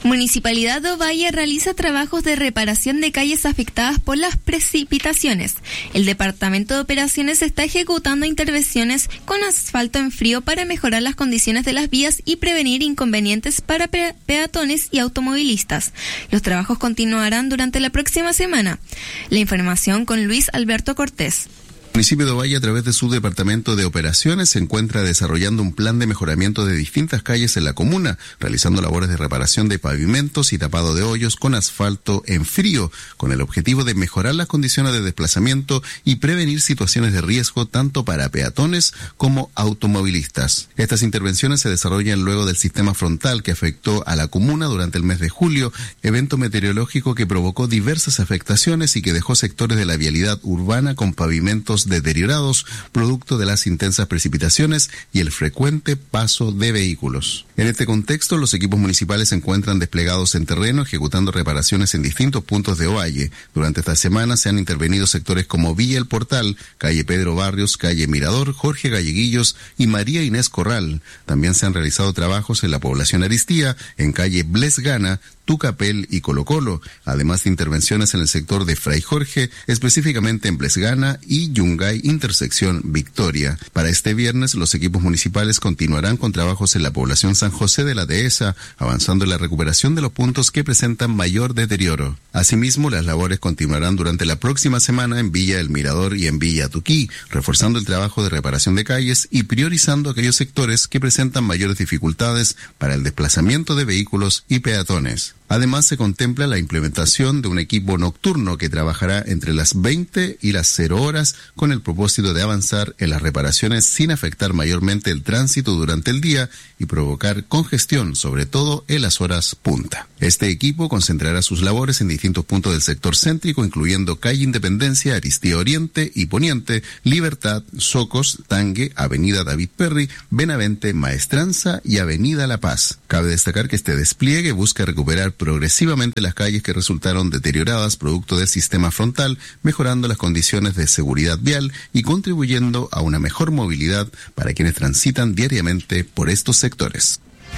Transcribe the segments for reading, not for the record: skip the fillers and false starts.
Municipalidad de Ovalle realiza trabajos de reparación de calles afectadas por las precipitaciones. El Departamento de Operaciones está ejecutando intervenciones con asfalto en frío para mejorar las condiciones de las vías y prevenir inconvenientes para peatones y automovilistas. Los trabajos continuarán durante la próxima semana. La información con Luis Alberto Cortés. El municipio de Ovalle, a través de su Departamento de Operaciones, se encuentra desarrollando un plan de mejoramiento de distintas calles en la comuna, realizando labores de reparación de pavimentos y tapado de hoyos con asfalto en frío, con el objetivo de mejorar las condiciones de desplazamiento y prevenir situaciones de riesgo tanto para peatones como automovilistas. Estas intervenciones se desarrollan luego del sistema frontal que afectó a la comuna durante el mes de julio, evento meteorológico que provocó diversas afectaciones y que dejó sectores de la vialidad urbana con pavimentos deteriorados, producto de las intensas precipitaciones y el frecuente paso de vehículos. En este contexto, los equipos municipales se encuentran desplegados en terreno, ejecutando reparaciones en distintos puntos de Ovalle. Durante esta semana se han intervenido sectores como Villa El Portal, calle Pedro Barrios, calle Mirador, Jorge Galleguillos y María Inés Corral. También se han realizado trabajos en la población Aristía, en calle Blesgana, Tucapel y Colo Colo, además de intervenciones en el sector de Fray Jorge, específicamente en Blesgana y Yungay, intersección Victoria. Para este viernes, los equipos municipales continuarán con trabajos en la población San José de la Dehesa, avanzando en la recuperación de los puntos que presentan mayor deterioro. Asimismo, las labores continuarán durante la próxima semana en Villa El Mirador y en Villa Tuquí, reforzando el trabajo de reparación de calles y priorizando aquellos sectores que presentan mayores dificultades para el desplazamiento de vehículos y peatones. Además, se contempla la implementación de un equipo nocturno que trabajará entre las 20 y las 0 horas con el propósito de avanzar en las reparaciones sin afectar mayormente el tránsito durante el día y provocar congestión, sobre todo en las horas punta. Este equipo concentrará sus labores en distintos puntos del sector céntrico, incluyendo calle Independencia, Aristía Oriente y Poniente, Libertad, Socos, Tangue, Avenida David Perry, Benavente, Maestranza y Avenida La Paz. Cabe destacar que este despliegue busca recuperar progresivamente las calles que resultaron deterioradas producto del sistema frontal, mejorando las condiciones de seguridad vial y contribuyendo a una mejor movilidad para quienes transitan diariamente por estos sectores.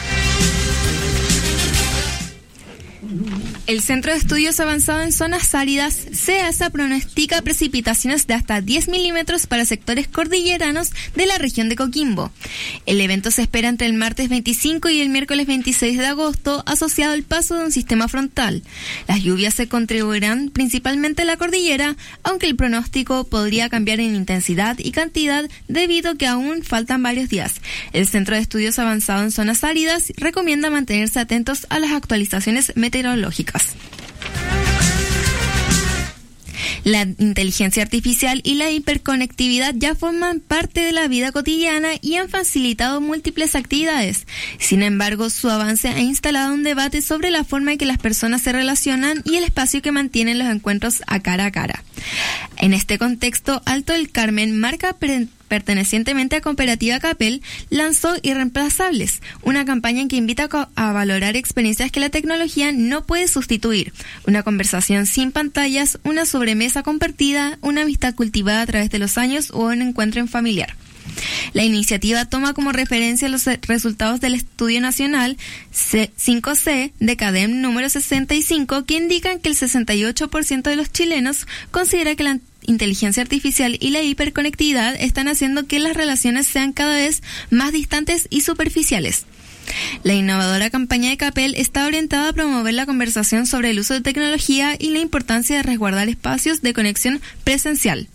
El Centro de Estudios Avanzados en Zonas Áridas, CEASA, pronostica precipitaciones de hasta 10 milímetros para sectores cordilleranos de la región de Coquimbo. El evento se espera entre el martes 25 y el miércoles 26 de agosto, asociado al paso de un sistema frontal. Las lluvias se contribuirán principalmente a la cordillera, aunque el pronóstico podría cambiar en intensidad y cantidad debido a que aún faltan varios días. El Centro de Estudios Avanzados en Zonas Áridas recomienda mantenerse atentos a las actualizaciones meteorológicas. La inteligencia artificial y la hiperconectividad ya forman parte de la vida cotidiana y han facilitado múltiples actividades. Sin embargo, su avance ha instalado un debate sobre la forma en que las personas se relacionan y el espacio que mantienen los encuentros a cara. En este contexto, Alto del Carmen, marca pertenecientemente a Cooperativa Capel, lanzó Irreemplazables, una campaña en que invita a valorar experiencias que la tecnología no puede sustituir. Una conversación sin pantallas, una sobremesa compartida, una amistad cultivada a través de los años o un encuentro en familiar. La iniciativa toma como referencia los resultados del Estudio Nacional 5C de CADEM número 65, que indican que el 68% de los chilenos considera que la inteligencia artificial y la hiperconectividad están haciendo que las relaciones sean cada vez más distantes y superficiales. La innovadora campaña de Capel está orientada a promover la conversación sobre el uso de tecnología y la importancia de resguardar espacios de conexión presencial.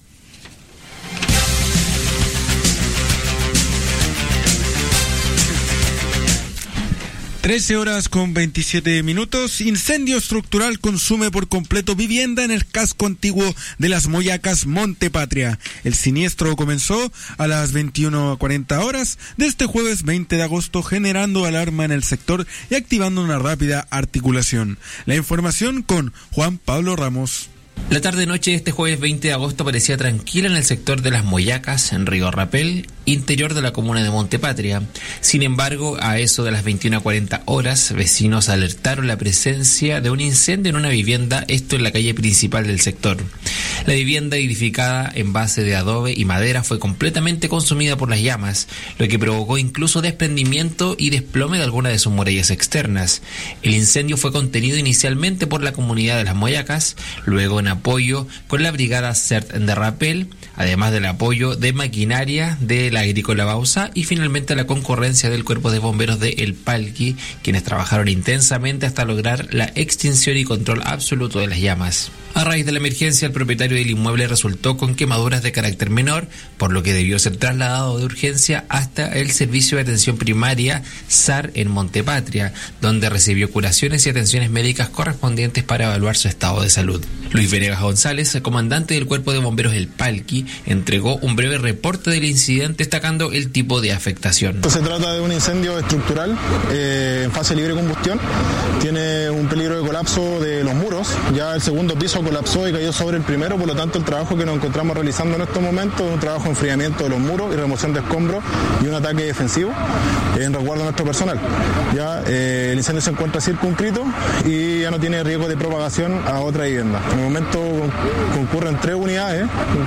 13:27. Incendio estructural consume por completo vivienda en el casco antiguo de Las Moyacas, Monte Patria. El siniestro comenzó a las 21:40 horas de este jueves 20 de agosto, generando alarma en el sector y activando una rápida articulación. La información con Juan Pablo Ramos. La tarde-noche de este jueves 20 de agosto parecía tranquila en el sector de Las Moyacas, en Río Rapel, interior de la comuna de Monte Patria. Sin embargo, a eso de las 21:40 horas, vecinos alertaron la presencia de un incendio en una vivienda, esto en la calle principal del sector. La vivienda, edificada en base de adobe y madera, fue completamente consumida por las llamas, lo que provocó incluso desprendimiento y desplome de algunas de sus murallas externas. El incendio fue contenido inicialmente por la comunidad de Las Moyacas, luego en apoyo con la brigada CERT de Rapel, además del apoyo de maquinaria de la Agrícola Bauzá y finalmente la concurrencia del Cuerpo de Bomberos de El Palqui, quienes trabajaron intensamente hasta lograr la extinción y control absoluto de las llamas. A raíz de la emergencia, el propietario del inmueble resultó con quemaduras de carácter menor, por lo que debió ser trasladado de urgencia hasta el Servicio de Atención Primaria SAR en Montepatria, donde recibió curaciones y atenciones médicas correspondientes para evaluar su estado de salud. Luis Venegas González, comandante del Cuerpo de Bomberos El Palqui, entregó un breve reporte del incidente destacando el tipo de afectación. Se trata de un incendio estructural en fase libre de combustión. Tiene un peligro de colapso de los muros. Ya el segundo piso colapsó y cayó sobre el primero, por lo tanto el trabajo que nos encontramos realizando en estos momentos es un trabajo de enfriamiento de los muros y remoción de escombros y un ataque defensivo en resguardo a nuestro personal. Ya el incendio se encuentra circunscrito y ya no tiene riesgo de propagación a otra vivienda. En el momento concurren 3 unidades,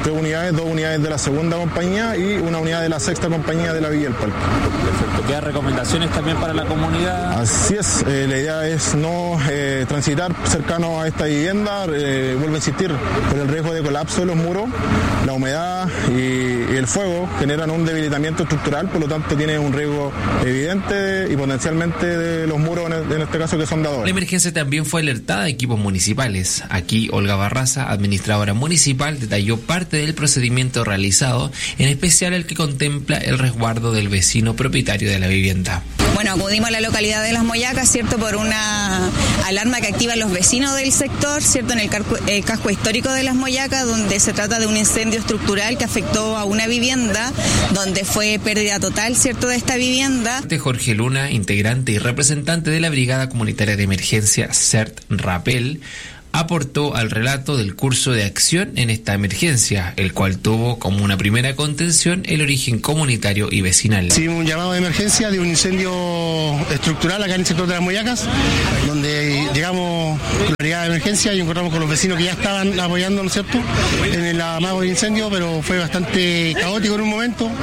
2 unidades de la segunda compañía y una unidad de la sexta compañía de la Villa El Palqui. Perfecto. ¿Quedan recomendaciones también para la comunidad? Así es, la idea es no transitar cercano a esta vivienda. Vuelvo a insistir, por el riesgo de colapso de los muros, la humedad y el fuego generan un debilitamiento estructural, por lo tanto tiene un riesgo evidente y potencialmente de los muros, en este caso que son de adobe. La emergencia también fue alertada a equipos municipales. Aquí Olga Barraza, administradora municipal, detalló parte del procedimiento realizado, en especial el que contempla el resguardo del vecino propietario de la vivienda. Bueno, acudimos a la localidad de Las Moyacas, ¿cierto?, por una alarma que activan los vecinos del sector, ¿cierto?, en el casco histórico de Las Moyacas, donde se trata de un incendio estructural que afectó a una vivienda, donde fue pérdida total, ¿cierto?, de esta vivienda. Jorge Luna, integrante y representante de la Brigada Comunitaria de Emergencia CERT Rapel, aportó al relato del curso de acción en esta emergencia, el cual tuvo como una primera contención el origen comunitario y vecinal. Sí, un llamado de emergencia de un incendio estructural acá en el sector de Las Moyacas, donde llegamos con la brigada de emergencia y encontramos con los vecinos que ya estaban apoyando, ¿no es cierto?, en el amago del incendio, pero fue bastante caótico en un momento.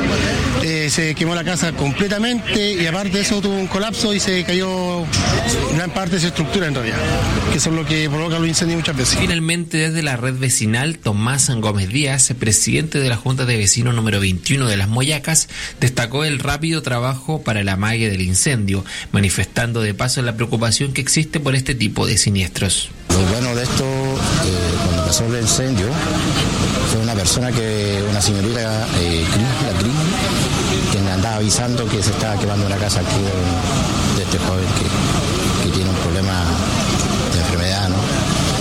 Se quemó la casa completamente y aparte de eso tuvo un colapso y se cayó gran parte de su estructura en realidad, que son lo que provoca los incendios muchas veces. Finalmente, desde la red vecinal, Tomás Gómez Díaz, presidente de la Junta de Vecinos número 21 de Las Moyacas, destacó el rápido trabajo para la amague del incendio, manifestando de paso la preocupación que existe por este tipo de siniestros. Lo bueno de esto, cuando pasó el incendio, fue una señorita, la Cris, quien andaba avisando que se estaba quemando la casa aquí de este joven que tiene un problema de enfermedad, ¿no?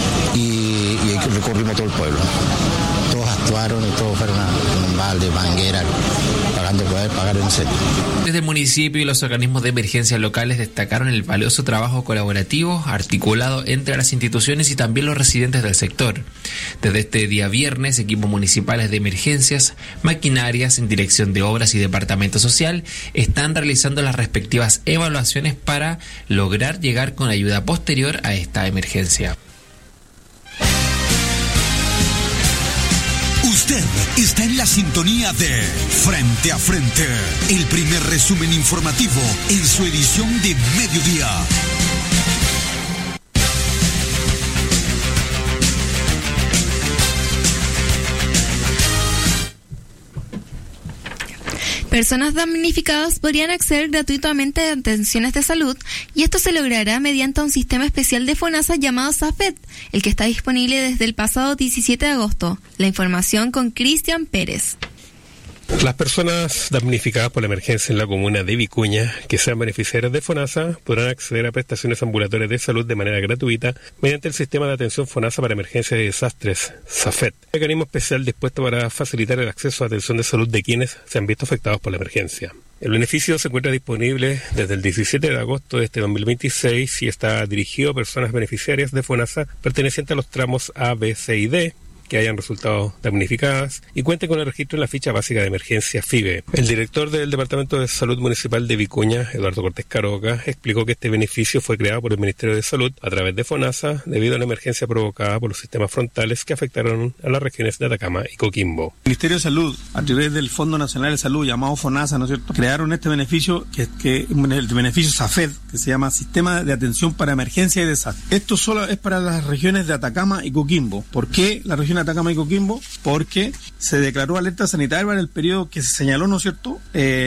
Y recorrimos todo el pueblo. Todos actuaron y todos fueron con un balde, manguera, pagando poder pagar el incendio. Desde el municipio y los organismos de emergencia locales destacaron el valioso trabajo colaborativo articulado entre las instituciones y también los residentes del sector. Desde este día viernes, equipos municipales de emergencias, maquinarias en dirección de obras y departamento social están realizando las respectivas evaluaciones para lograr llegar con ayuda posterior a esta emergencia. Usted está en la sintonía de Frente a Frente, el primer resumen informativo en su edición de mediodía. Personas damnificadas podrían acceder gratuitamente a atenciones de salud y esto se logrará mediante un sistema especial de FONASA llamado SAFET, el que está disponible desde el pasado 17 de agosto. La información con Cristian Pérez. Las personas damnificadas por la emergencia en la comuna de Vicuña, que sean beneficiarias de FONASA, podrán acceder a prestaciones ambulatorias de salud de manera gratuita mediante el sistema de atención FONASA para emergencias y desastres, SAFET, un mecanismo especial dispuesto para facilitar el acceso a atención de salud de quienes se han visto afectados por la emergencia. El beneficio se encuentra disponible desde el 17 de agosto de este 2026 y está dirigido a personas beneficiarias de FONASA pertenecientes a los tramos A, B, C y D, que hayan resultado damnificadas y cuenten con el registro en la ficha básica de emergencia FIBE. El director del Departamento de Salud Municipal de Vicuña, Eduardo Cortés Caroca, explicó que este beneficio fue creado por el Ministerio de Salud a través de FONASA debido a la emergencia provocada por los sistemas frontales que afectaron a las regiones de Atacama y Coquimbo. El Ministerio de Salud, a través del Fondo Nacional de Salud, llamado FONASA, ¿no es cierto?, crearon este beneficio, que el beneficio SAFED, que se llama Sistema de Atención para Emergencia y Desastre. Esto solo es para las regiones de Atacama y Coquimbo. ¿Por qué la región de Atacama y Coquimbo? Porque se declaró alerta sanitaria en el periodo que se señaló, ¿no es cierto?,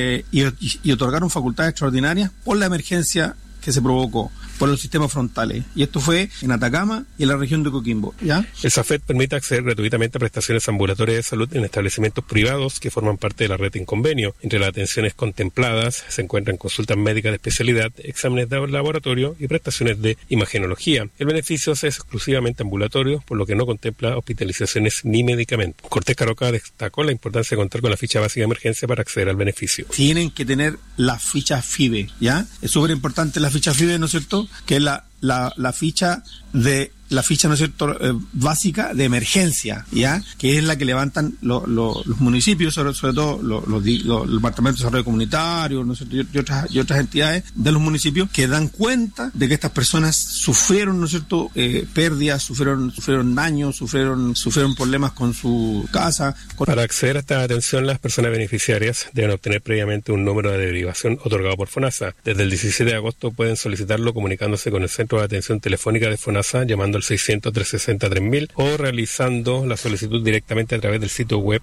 y otorgaron facultades extraordinarias por la emergencia que se provocó por los sistemas frontales. Y esto fue en Atacama y en la región de Coquimbo, ¿ya? El SAFED permite acceder gratuitamente a prestaciones ambulatorias de salud en establecimientos privados que forman parte de la red en convenio. Entre las atenciones contempladas se encuentran consultas médicas de especialidad, exámenes de laboratorio y prestaciones de imagenología. El beneficio es exclusivamente ambulatorio, por lo que no contempla hospitalizaciones ni medicamentos. Cortés Caroca destacó la importancia de contar con la ficha básica de emergencia para acceder al beneficio. Tienen que tener la ficha FIBE, ¿ya? Es súper importante la ficha FIBE, ¿no es cierto?, que es la ficha de la ficha, ¿no es cierto?, básica de emergencia, ¿ya?, que es la que levantan los municipios, sobre todo los departamentos de desarrollo comunitario, ¿no es cierto?, y otras entidades de los municipios, que dan cuenta de que estas personas sufrieron, ¿no es cierto?, pérdidas, sufrieron daños, sufrieron problemas con su casa. Para acceder a esta atención, las personas beneficiarias deben obtener previamente un número de derivación otorgado por FONASA. Desde el 17 de agosto pueden solicitarlo comunicándose con el Centro de Atención Telefónica de FONASA llamando al 600-360-3000 o realizando la solicitud directamente a través del sitio web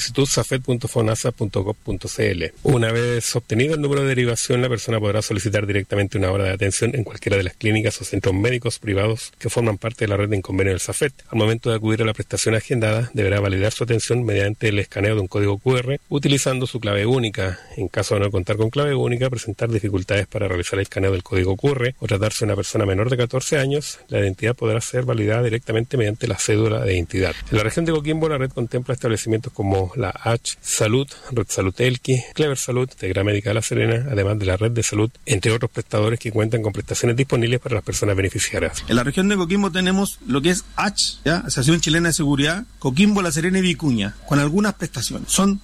solicitud.safed.fonasa.gov.cl. Una vez obtenido el número de derivación, la persona podrá solicitar directamente una hora de atención en cualquiera de las clínicas o centros médicos privados que forman parte de la red de inconvenio del SAFED. Al momento de acudir a la prestación agendada, deberá validar su atención mediante el escaneo de un código QR utilizando su clave única. En caso de no contar con clave única, presentar dificultades para realizar el escaneo del código QR o tratarse de una persona menor de 14 años, la identidad podrá ser validada directamente mediante la cédula de identidad. En la región de Coquimbo, la red contempla establecimientos como la H Salud, Red Salud Elqui, Clever Salud, Integra Médica de La Serena, además de la red de salud, entre otros prestadores que cuentan con prestaciones disponibles para las personas beneficiarias. En la región de Coquimbo tenemos lo que es H, ¿ya?, Asociación Chilena de Seguridad, Coquimbo, La Serena y Vicuña, con algunas prestaciones. Son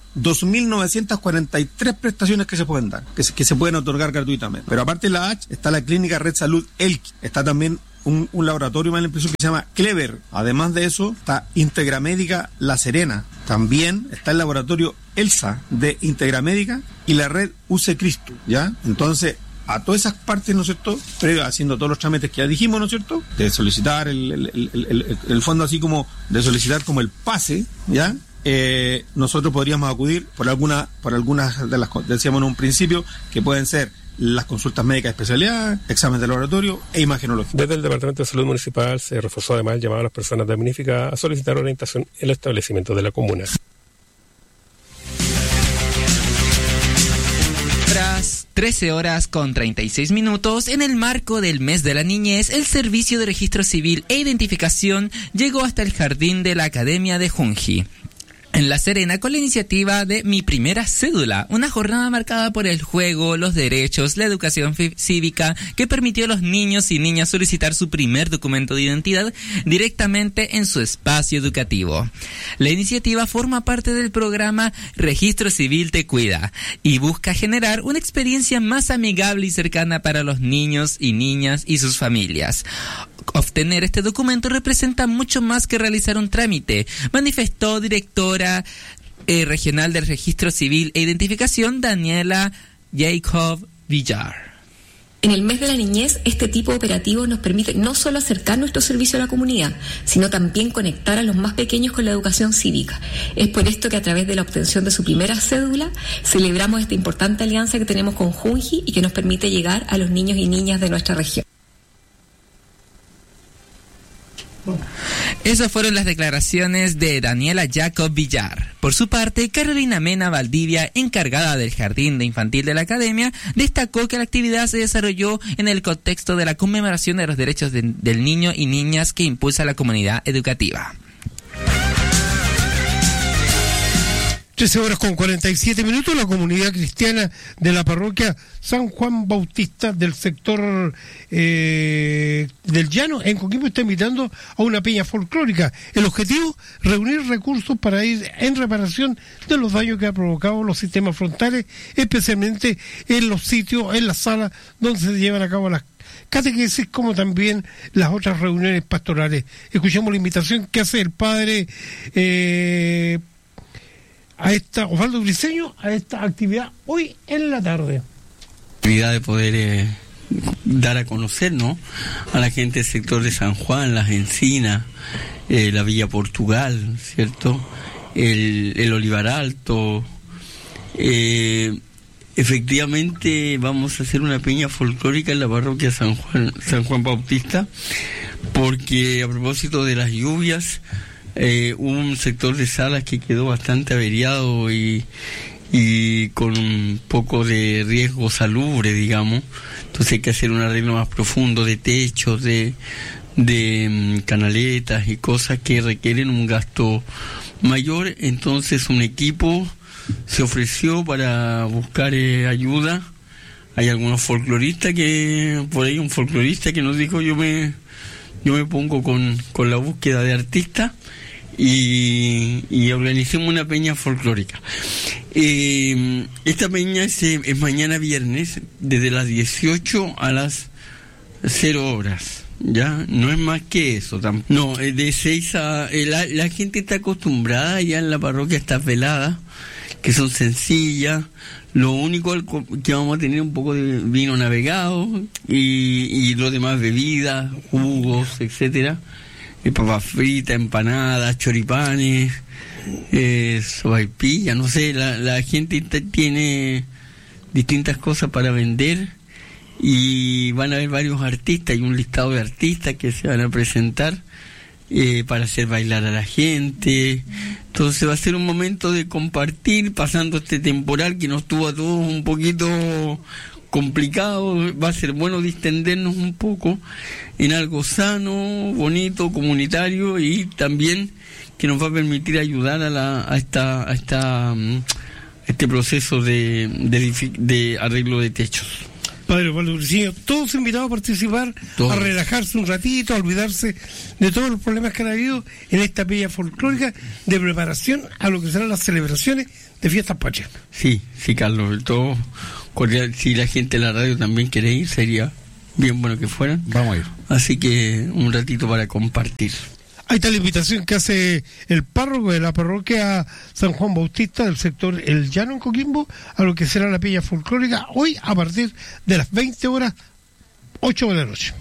2.943 prestaciones que se pueden dar, que se pueden otorgar gratuitamente. Pero aparte de la H, está la clínica Red Salud Elqui, está también un laboratorio, más la impresión, que se llama Clever. Además de eso, está Integra Médica La Serena. También está el laboratorio ELSA de Integra Médica y la red UC Cristo, ¿ya? Entonces, a todas esas partes, ¿no es cierto?, previo haciendo todos los trámites que ya dijimos, ¿no es cierto?, de solicitar el fondo, así como de solicitar como el pase, ¿ya?, nosotros podríamos acudir por algunas de las, decíamos en un principio, que pueden ser las consultas médicas de especialidad, exámenes de laboratorio e imagenología. Desde el Departamento de Salud Municipal se reforzó además el llamado a las personas damnificadas a solicitar orientación en los establecimientos de la comuna. Tras 13 horas con 36 minutos, en el marco del mes de la niñez, el Servicio de Registro Civil e Identificación llegó hasta el jardín de la Academia de Junji, en La Serena, con la iniciativa de Mi Primera Cédula, una jornada marcada por el juego, los derechos, la educación cívica, que permitió a los niños y niñas solicitar su primer documento de identidad directamente en su espacio educativo. La iniciativa forma parte del programa Registro Civil Te Cuida y busca generar una experiencia más amigable y cercana para los niños y niñas y sus familias. Obtener este documento representa mucho más que realizar un trámite, manifestó directora regional del Registro Civil e Identificación, Daniela Jacob Villar. En el mes de la niñez, este tipo de operativos nos permite no solo acercar nuestro servicio a la comunidad, sino también conectar a los más pequeños con la educación cívica. Es por esto que a través de la obtención de su primera cédula, celebramos esta importante alianza que tenemos con Junji y que nos permite llegar a los niños y niñas de nuestra región. Esas fueron las declaraciones de Daniela Jacob Villar. Por su parte, Carolina Mena Valdivia, encargada del Jardín de Infantil de la Academia, destacó que la actividad se desarrolló en el contexto de la conmemoración de los derechos del niño y niñas que impulsa la comunidad educativa. 13:47, la comunidad cristiana de la parroquia San Juan Bautista del sector del Llano en Coquimbo está invitando a una peña folclórica. El objetivo, reunir recursos para ir en reparación de los daños que ha provocado los sistemas frontales, especialmente en los sitios, en las salas donde se llevan a cabo las catequesis, como también las otras reuniones pastorales. Escuchamos la invitación que hace el padre Osvaldo Briceño a esta actividad hoy en la tarde. Actividad de poder dar a conocer, ¿no?, a la gente del sector de San Juan, Las Encinas, la Villa Portugal, ¿cierto?, el Olivar Alto. Efectivamente vamos a hacer una peña folclórica en la parroquia San Juan Bautista, porque a propósito de las lluvias, hubo un sector de salas que quedó bastante averiado y con un poco de riesgo salubre, digamos. Entonces hay que hacer un arreglo más profundo de techos, de canaletas y cosas que requieren un gasto mayor. Entonces un equipo se ofreció para buscar ayuda. Hay algunos folcloristas por ahí un folclorista que nos dijo: yo me pongo con la búsqueda de artistas, y organicemos una peña folclórica. Esta peña es mañana viernes, desde las 18 a las 0 horas. Ya, no es más que eso. No, de 6 a... La gente está acostumbrada ya en la parroquia a estas veladas, que son sencillas. Lo único que vamos a tener un poco de vino navegado y lo demás, bebidas, jugos, etcétera. Papas fritas, empanadas, choripanes, sopaipilla, no sé, la gente tiene distintas cosas para vender, y van a haber varios artistas, hay un listado de artistas que se van a presentar para hacer bailar a la gente. Entonces va a ser un momento de compartir, pasando este temporal que nos tuvo a todos un poquito complicado. Va a ser bueno distendernos un poco en algo sano, bonito, comunitario, y también que nos va a permitir ayudar a este proceso de arreglo de techos. Padre Osvaldo Briceño, todos invitados a participar, a relajarse un ratito, a olvidarse de todos los problemas que han habido en esta peña folclórica de preparación a lo que serán las celebraciones de Fiestas Patrias. Sí, Carlos, todo cordial. Si la gente de la radio también quiere ir, sería bien bueno que fueran. Vamos a ir. Así que un ratito para compartir. Ahí está la invitación que hace el párroco de la parroquia San Juan Bautista del sector El Llano en Coquimbo a lo que será la peña folclórica hoy a partir de las 20 horas, 8 de la noche.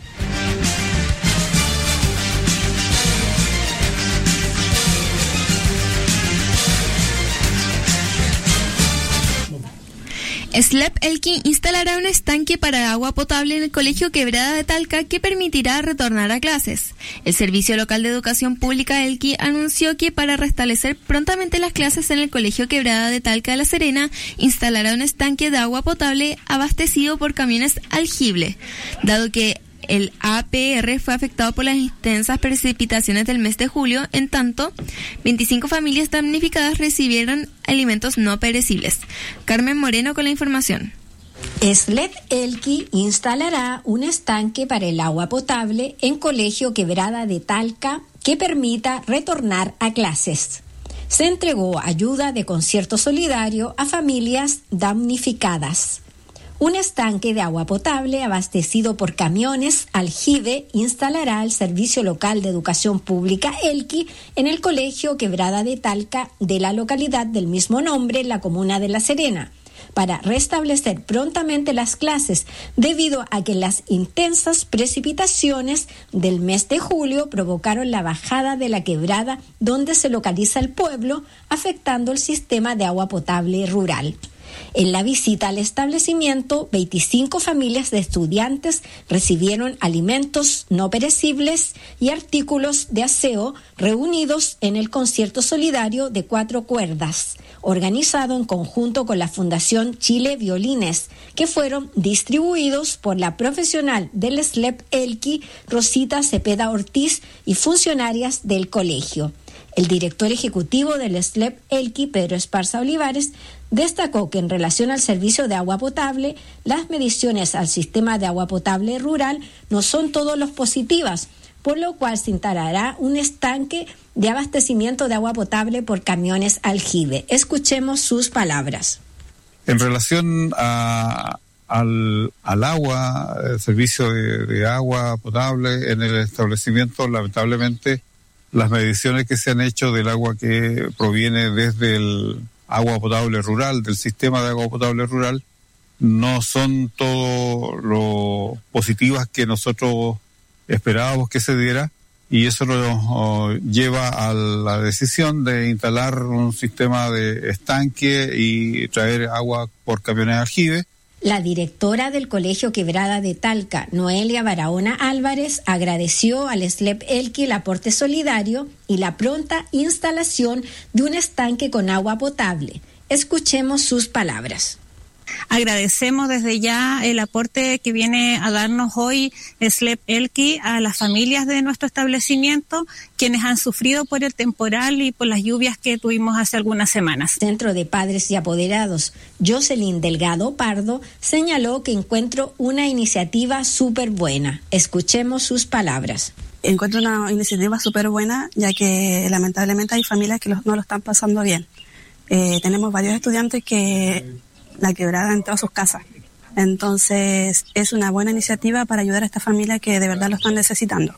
SLEP Elqui instalará un estanque para agua potable en el Colegio Quebrada de Talca que permitirá retornar a clases. El Servicio Local de Educación Pública Elqui anunció que para restablecer prontamente las clases en el Colegio Quebrada de Talca de La Serena, instalará un estanque de agua potable abastecido por camiones aljible, dado que el APR fue afectado por las intensas precipitaciones del mes de julio. En tanto, 25 familias damnificadas recibieron alimentos no perecibles. Carmen Moreno con la información. SLEP Elqui instalará un estanque para el agua potable en Colegio Quebrada de Talca que permita retornar a clases. Se entregó ayuda de concierto solidario a familias damnificadas. Un estanque de agua potable abastecido por camiones aljibe instalará el Servicio Local de Educación Pública Elqui en el Colegio Quebrada de Talca de la localidad del mismo nombre en la comuna de La Serena, para restablecer prontamente las clases debido a que las intensas precipitaciones del mes de julio provocaron la bajada de la quebrada donde se localiza el pueblo, afectando el sistema de agua potable rural. En la visita al establecimiento, 25 familias de estudiantes recibieron alimentos no perecibles y artículos de aseo reunidos en el concierto solidario de 4 cuerdas, organizado en conjunto con la Fundación Chile Violines, que fueron distribuidos por la profesional del SLEP Elqui, Rosita Cepeda Ortiz, y funcionarias del colegio. El director ejecutivo del SLEP Elqui, Pedro Esparza Olivares, destacó que en relación al servicio de agua potable, las mediciones al sistema de agua potable rural no son todos los positivas, por lo cual se instalará un estanque de abastecimiento de agua potable por camiones aljibe. Escuchemos sus palabras. En relación al agua, el servicio de agua potable en el establecimiento, lamentablemente las mediciones que se han hecho del agua que proviene desde el agua potable rural, del sistema de agua potable rural, no son todo lo positivas que nosotros esperábamos que se diera, y eso nos lleva a la decisión de instalar un sistema de estanque y traer agua por camiones aljibe. La directora del Colegio Quebrada de Talca, Noelia Barahona Álvarez, agradeció al SLEP Elqui el aporte solidario y la pronta instalación de un estanque con agua potable. Escuchemos sus palabras. Agradecemos desde ya el aporte que viene a darnos hoy SLEP Elqui a las familias de nuestro establecimiento, quienes han sufrido por el temporal y por las lluvias que tuvimos hace algunas semanas. Centro de Padres y Apoderados, Jocelyn Delgado Pardo, señaló que encuentro una iniciativa súper buena. Escuchemos sus palabras. Encuentro una iniciativa súper buena, ya que lamentablemente hay familias que no lo están pasando bien. Tenemos varios estudiantes que la quebrada entró a sus casas. Entonces, es una buena iniciativa para ayudar a estas familias que de verdad lo están necesitando.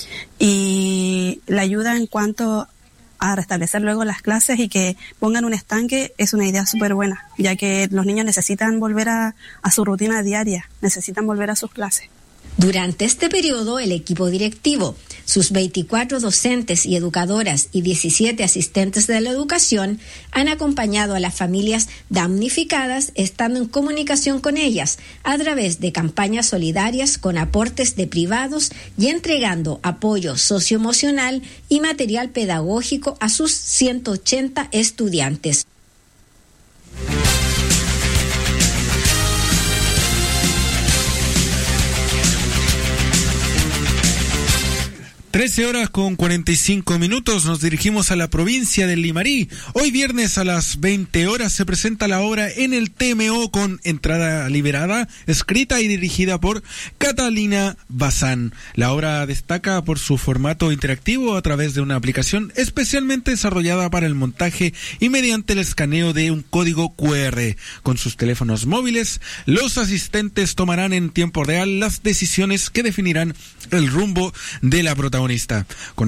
Y la ayuda en cuanto a restablecer luego las clases y que pongan un estanque es una idea súper buena, ya que los niños necesitan volver a su rutina diaria, necesitan volver a sus clases. Durante este periodo, el equipo directivo, sus 24 docentes y educadoras y 17 asistentes de la educación han acompañado a las familias damnificadas, estando en comunicación con ellas a través de campañas solidarias con aportes de privados y entregando apoyo socioemocional y material pedagógico a sus 180 estudiantes. 13:45, nos dirigimos a la provincia del Limarí. Hoy viernes a las 20 horas se presenta la obra en el TMO con entrada liberada, escrita y dirigida por Catalina Bazán. La obra destaca por su formato interactivo a través de una aplicación especialmente desarrollada para el montaje y mediante el escaneo de un código QR. Con sus teléfonos móviles, los asistentes tomarán en tiempo real las decisiones que definirán el rumbo de la protagonista. Con